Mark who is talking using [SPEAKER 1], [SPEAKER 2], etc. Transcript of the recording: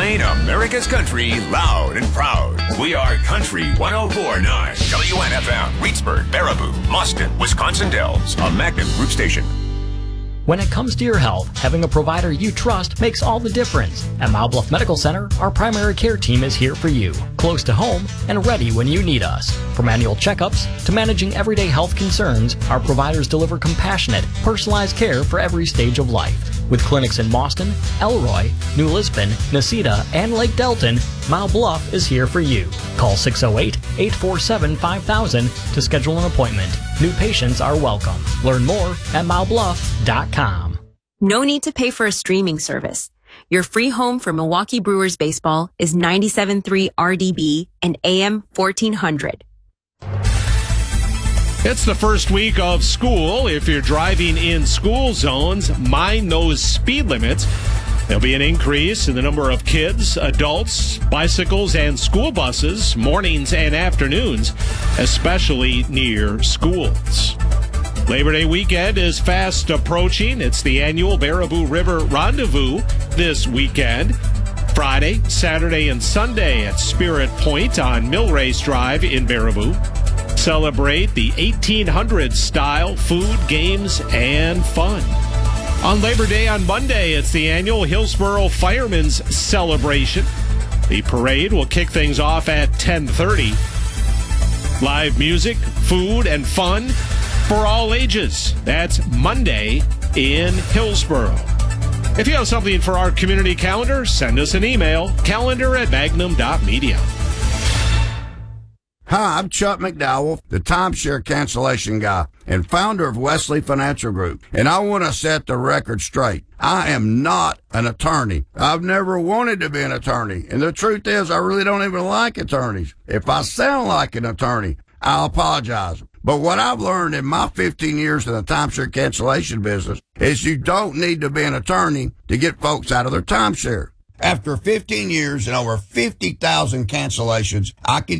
[SPEAKER 1] Playing America's country loud and proud. We are Country 104.9. WNFM, Reedsburg, Baraboo, Mustin, Wisconsin Dells, a Magnum Group station.
[SPEAKER 2] When it comes to your health, having a provider you trust makes all the difference. At Mile Bluff Medical Center, our primary care team is here for you, close to home and ready when you need us. From annual checkups to managing everyday health concerns, our providers deliver compassionate, personalized care for every stage of life. With clinics in Boston, Elroy, New Lisbon, Necedah, and Lake Delton, Mile Bluff is here for you. Call 608-847-5000 to schedule an appointment. New patients are welcome. Learn more at milebluff.com.
[SPEAKER 3] No need to pay for a streaming service. Your free home for Milwaukee Brewers baseball is 97.3 RDB and AM 1400.
[SPEAKER 4] It's the first week of school. If you're driving in school zones, mind those speed limits. There'll be an increase in the number of kids, adults, bicycles, and school buses, mornings and afternoons, especially near schools. Labor Day weekend is fast approaching. It's the annual Baraboo River Rendezvous this weekend. Friday, Saturday, and Sunday at Spirit Point on Millrace Drive in Baraboo. Celebrate the 1800s style food, games, and fun. On Labor Day on Monday, it's the annual Hillsboro Firemen's Celebration. The parade will kick things off at 10:30. Live music, food, and fun for all ages. That's Monday in Hillsboro. If you have something for our community calendar, send us an email, calendar@magnum.media.
[SPEAKER 5] Hi, I'm Chuck McDowell, the timeshare cancellation guy and founder of Wesley Financial Group, and I want to set the record straight. I am not an attorney. I've never wanted to be an attorney, and the truth is I really don't even like attorneys. If I sound like an attorney, I'll apologize. But what I've learned in my 15 years in the timeshare cancellation business is you don't need to be an attorney to get folks out of their timeshare. After 15 years and over 50,000 cancellations, I can